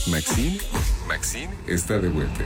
Maxine está de vuelta.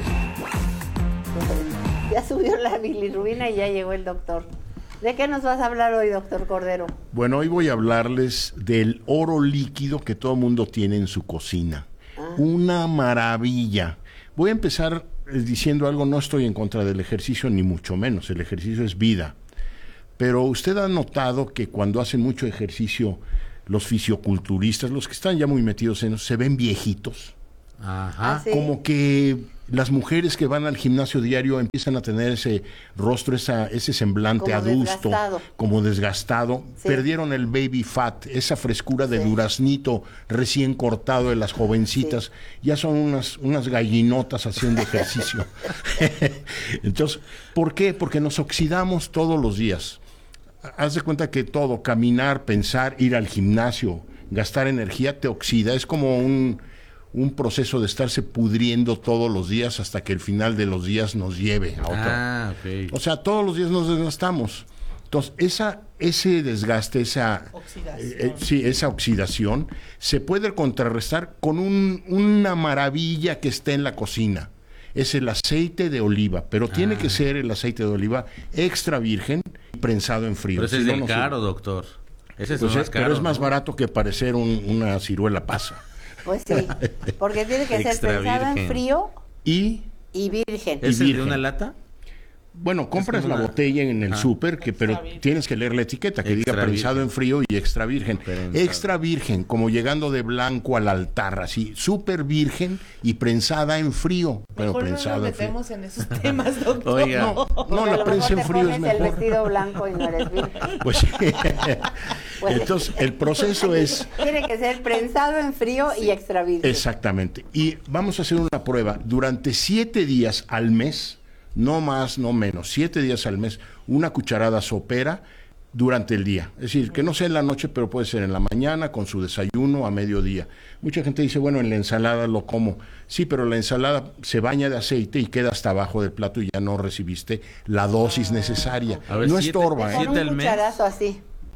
Ya subió la bilirrubina y ya llegó el doctor. ¿De qué nos vas a hablar hoy, doctor Cordero? Bueno, hoy voy a hablarles del oro líquido que todo mundo tiene en su cocina. Una maravilla. Voy a empezar diciendo algo, no estoy en contra del ejercicio, ni mucho menos. El ejercicio es vida. Pero usted ha notado que cuando hacen mucho ejercicio, los fisioculturistas, los que están ya muy metidos en eso, se ven viejitos. Ajá. ¿Sí? Como que las mujeres que van al gimnasio diario empiezan a tener ese rostro, ese semblante Como adusto, desgastado. como desgastado. Sí. Perdieron el baby fat, esa frescura de Sí. duraznito recién cortado de las jovencitas. Ya son unas gallinotas haciendo ejercicio. Entonces, ¿por qué? Porque nos oxidamos todos los días. Haz de cuenta que todo, caminar, pensar, ir al gimnasio, gastar energía, te oxida. Es como un proceso de estarse pudriendo todos los días hasta que el final de los días nos lleve a otro. Ok. O sea, todos los días nos desgastamos. Entonces, ese desgaste, esa oxidación, se puede contrarrestar con una maravilla que está en la cocina. Es el aceite de oliva, pero tiene que ser el aceite de oliva extra virgen, prensado en frío. Pero ese Si es no, del no caro, sirve. doctor. Ese es Pues el más caro. pero es más ¿no? barato que parecer una ciruela pasa. Pues sí, porque tiene que ser Extra pensado en virgen. frío Y y virgen. ¿Es el de virgen. una lata? bueno, compras como la una- botella en el Ajá. súper, pero tienes que leer la etiqueta que diga Extra prensado virgen. en frío y extra virgen. Prensado. Extra virgen, como llegando de blanco al altar, así, súper virgen y prensada en frío. Pero Mejor no nos prensada en frío. metemos en esos temas, doctor. Oiga. No, Porque a la lo prensa mejor en te frío es pones el mejor. vestido blanco y no eres virgen. Pues sí. Pues- Entonces, el proceso es... Tiene que ser prensado en frío y extra virgen. Exactamente. Y vamos a hacer una prueba. Durante 7 días al mes, no más, no menos, 7 días al mes, una cucharada sopera durante el día. Es decir, que no sea en la noche, pero puede ser en la mañana, con su desayuno, a mediodía. Mucha gente dice, bueno, en la ensalada lo como. Sí, pero la ensalada se baña de aceite y queda hasta abajo del plato y ya no recibiste la dosis necesaria. A ver, No 7 estorba, Con siete un al mes. cucharazo así.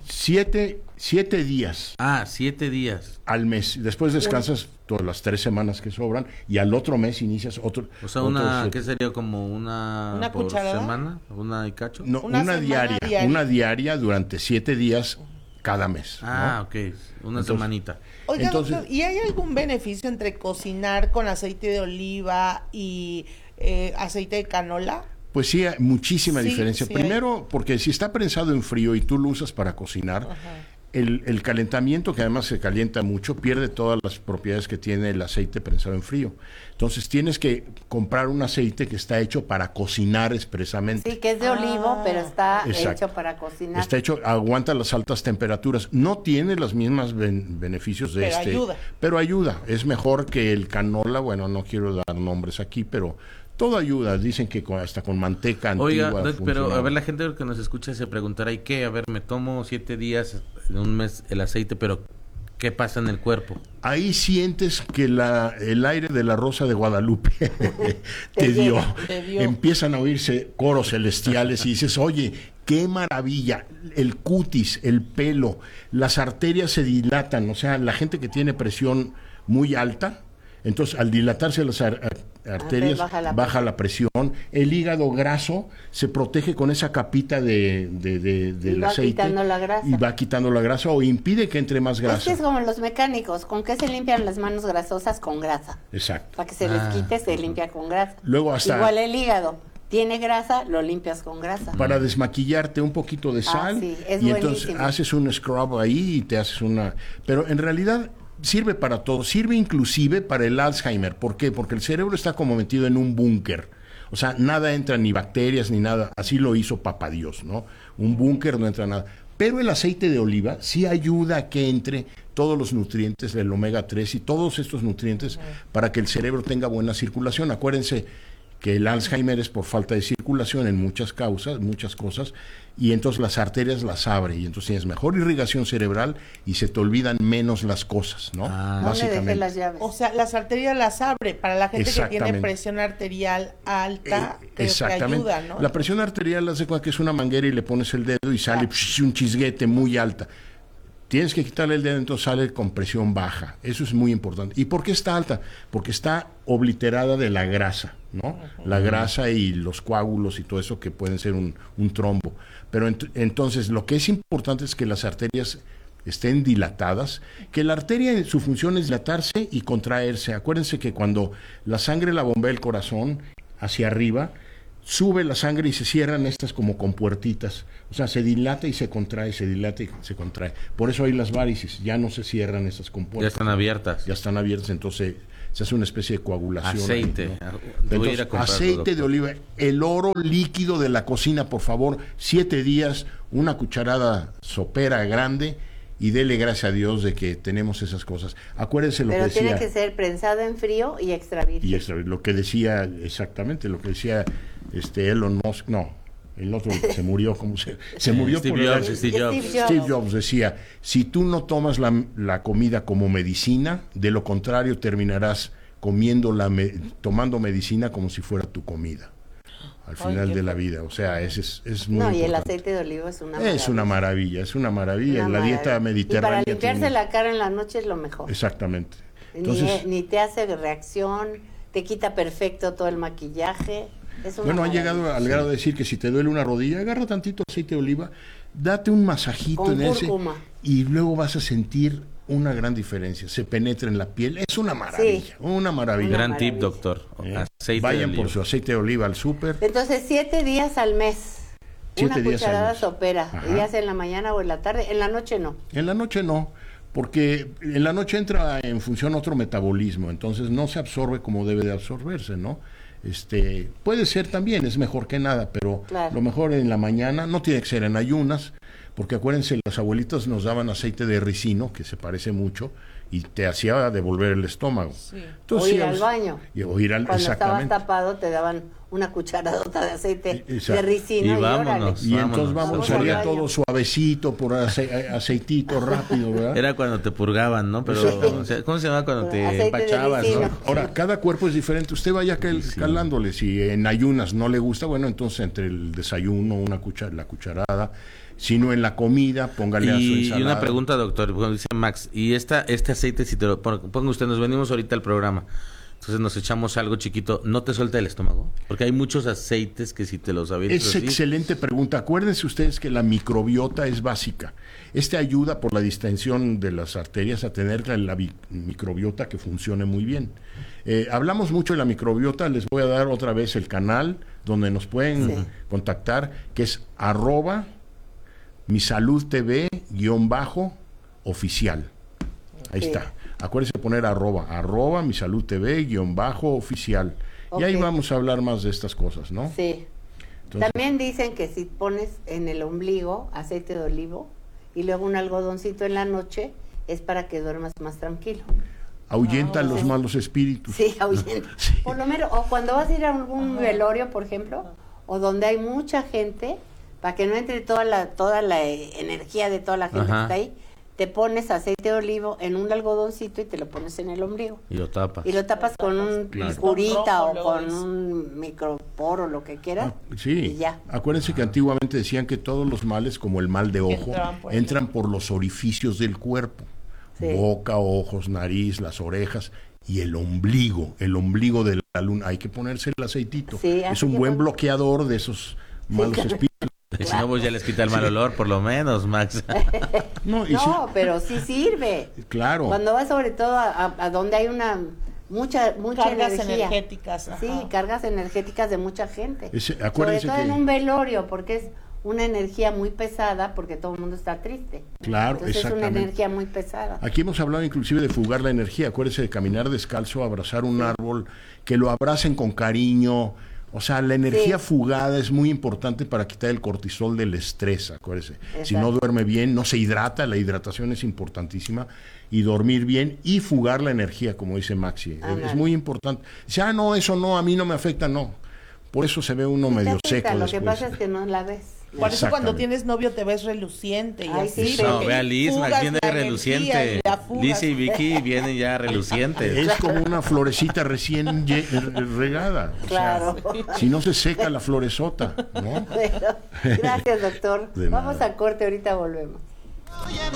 7 días 7 días. al mes. Después descansas todas las 3 semanas que sobran y al otro mes inicias otro. O sea, ¿qué sería? ¿Como una por cucharada? semana? ¿Una y cacho? No, Una una semana diaria, una diaria durante 7 días cada mes. ¿no? Ok. Una Entonces- semanita. Oiga, Entonces- doctor, ¿y hay algún beneficio entre cocinar con aceite de oliva y aceite de canola? Pues sí, hay muchísima Sí, diferencia. sí Primero, porque si está prensado en frío y tú lo usas para cocinar, el calentamiento, que además se calienta mucho, pierde todas las propiedades que tiene el aceite prensado en frío. Entonces tienes que comprar un aceite que está hecho para cocinar expresamente. Sí, que es de olivo, pero está Exacto. hecho para cocinar. Está hecho, aguanta las altas temperaturas. No tiene los mismos beneficios de Pero ayuda. pero ayuda. Es mejor que el canola. Bueno, no quiero dar nombres aquí, pero todo ayuda. Dicen que hasta con manteca antigua. Oiga, Doc, pero funciona. a ver, la gente que nos escucha se preguntará, ¿y qué? A ver, me tomo 7 días en un mes el aceite, pero ¿qué pasa en el cuerpo? Ahí sientes que el aire de la Rosa de Guadalupe te dio. Te dio. Empiezan a oírse coros celestiales y dices, oye, qué maravilla. El cutis, el pelo, las arterias se dilatan. O sea, la gente que tiene presión muy alta, entonces al dilatarse las arterias baja la presión. El hígado graso se protege con esa capita del va aceite. quitando la grasa. Y va quitando la grasa o impide que entre más Es grasa. que es como los mecánicos, ¿con qué se limpian las manos grasosas? Con grasa. Exacto. Para que se les quite, se limpia con grasa. Luego hasta- Igual el hígado. Tiene grasa, lo limpias con grasa. Para desmaquillarte un poquito de sal sí, es y entonces buenísimo. haces un scrub ahí y te haces una... Pero en realidad sirve para todo, sirve inclusive para el Alzheimer. ¿Por qué? Porque el cerebro está como metido en un búnker. O sea, nada entra, ni bacterias, ni nada. Así lo hizo Papá Dios, ¿no? Un búnker no entra nada. Pero el aceite de oliva sí ayuda a que entre todos los nutrientes del omega 3 y todos estos nutrientes para que el cerebro tenga buena circulación. Acuérdense que el Alzheimer es por falta de circulación en muchas cosas, y entonces las arterias las abre, y entonces tienes mejor irrigación cerebral y se te olvidan menos las cosas, ¿no? No le dejé las llaves. O sea, las arterias las abre para la gente que tiene Exactamente. presión arterial alta, pero que Exactamente. ayuda, ¿no? La presión arterial hace cuenta que es una manguera y le pones el dedo y sale un chisguete muy alta. Tienes que quitarle el dedo, entonces sale con presión baja. Eso es muy importante. ¿Y por qué está alta? Porque está obliterada de la grasa, ¿no? La grasa y los coágulos y todo eso que pueden ser un trombo. Pero entonces lo que es importante es que las arterias estén dilatadas, que la arteria su función es dilatarse y contraerse. Acuérdense que cuando la sangre la bombea el corazón hacia arriba, sube la sangre y se cierran estas como compuertitas. O sea, se dilata y se contrae, se dilata y se contrae. Por eso hay las varices, ya no se cierran estas compuertas. Ya están abiertas. Ya están abiertas, entonces se hace una especie de coagulación. Aceite. Entonces, aceite de oliva, el oro líquido de la cocina, por favor, 7 días, una cucharada sopera grande y dele gracias a Dios de que tenemos esas cosas. Acuérdense lo que decía. Pero tiene que ser prensado en frío y extra virgen. Y extra, lo que decía, exactamente, lo que decía Elon Musk, no, el otro se murió, se murió Steve por Jobs, Steve Jobs. Steve Jobs decía, si tú no tomas la comida como medicina, de lo contrario terminarás tomando medicina como si fuera tu comida al final de la vida. O sea, es muy importante. Y el aceite de oliva es una maravilla. Es una maravilla, es una maravilla. Una La dieta mediterránea. Y para limpiarse la cara en la noche es lo mejor. Exactamente. Entonces, ni te hace reacción, te quita perfecto todo el maquillaje. Bueno, han llegado al grado de decir que si te duele una rodilla, agarra tantito aceite de oliva, date un masajito con en cúrcuma. y luego vas a sentir una gran diferencia. Se penetra en la piel. Es una maravilla, una maravilla. Gran tip, doctor. Aceite Vayan de por oliva. su aceite de oliva al súper. Entonces, 7 días al mes. 7 una días al cucharada mes. sopera. Ajá. Y ya sea en la mañana o en la tarde. En la noche no. En la noche no, porque en la noche entra en función otro metabolismo, entonces no se absorbe como debe de absorberse, ¿no? Puede ser también, es mejor que nada, pero claro, lo mejor en la mañana, no tiene que ser en ayunas, porque acuérdense, los abuelitos nos daban aceite de ricino, que se parece mucho, y te hacía devolver el estómago. Sí. Entonces, o ir al baño. O ir Cuando estabas exactamente. tapado te daban una cucharadota de aceite Exacto. de ricino Y vámonos. Y entonces Vamos salía al todo baño. suavecito, por aceitito rápido, ¿verdad? Era cuando te purgaban, ¿no? Pero, o sea, ¿cómo se llama cuando te Aceite de empachabas, ricino. no? Ahora, cada cuerpo es diferente. Usted vaya calándole. Si en ayunas no le gusta, bueno, entonces entre el desayuno, la cucharada. Si no en la comida, póngale a su Y ensalada. una pregunta, doctor, como dice Max, y este aceite, si te lo ponga usted, nos venimos ahorita al programa, entonces nos echamos algo chiquito, ¿no te suelta el estómago? Porque hay muchos aceites que si te los avientas Es así, excelente pregunta. Acuérdense ustedes que la microbiota es básica. Ayuda por la distensión de las arterias a tener la microbiota que funcione muy bien. Hablamos mucho de la microbiota, les voy a dar otra vez el canal donde nos pueden contactar, que es @misaludtv_oficial. Ahí está. Acuérdense de poner @misaludtv_oficial. Y ahí vamos a hablar más de estas cosas, ¿no? Sí. Entonces, También dicen que si pones en el ombligo aceite de olivo y luego un algodoncito en la noche, es para que duermas más tranquilo. ahuyenta los malos espíritus. Sí, ahuyenta. Por lo menos, o cuando vas a ir a algún velorio, por ejemplo, o donde hay mucha gente, para que no entre toda la energía de toda la gente que está ahí, te pones aceite de olivo en un algodoncito y te lo pones en el ombligo. y lo tapas. Y lo tapas con un Claro. curita o con un microporo, lo que quieras. Sí, Y ya. acuérdense que antiguamente decían que todos los males, como el mal de ojo, entran por los orificios del cuerpo. Sí. Boca, ojos, nariz, las orejas y el ombligo de la luna. Hay que ponerse el aceitito. Sí, es así un que buen bueno. bloqueador de esos malos espíritus. Si no, pues ya les quita el mal olor, por lo menos, Max. No, No, pero sí sirve. claro. Cuando vas sobre todo a donde hay mucha Cargas energía. energéticas. Ajá. Sí, cargas energéticas de mucha gente. Sobre Acuérdense todo que... en un velorio, porque es una energía muy pesada, porque todo el mundo está triste. Claro, Entonces es una exactamente. energía muy pesada. Aquí hemos hablado inclusive de fugar la energía. Acuérdense de caminar descalzo, abrazar un árbol, que lo abracen con cariño. O sea, la energía fugada es muy importante para quitar el cortisol del estrés, acuérdese. Si no duerme bien, no se hidrata, la hidratación es importantísima, y dormir bien y fugar la energía, como dice Maxi. Es muy importante. Dice, no, eso no, a mí no me afecta, no. Por eso se ve uno medio seco Lo después. que pasa es que no la ves. Por eso cuando Exactamente. tienes novio te ves reluciente y Ay, así. sí, No, porque ve a Liz, Max fugas viene la reluciente. energía y la fugas. Liz y Vicky vienen ya relucientes. Es como una florecita recién regada. O Claro. sea, si no se seca la floresota, ¿no? Bueno, gracias, doctor. De Vamos nada. a corte, ahorita volvemos.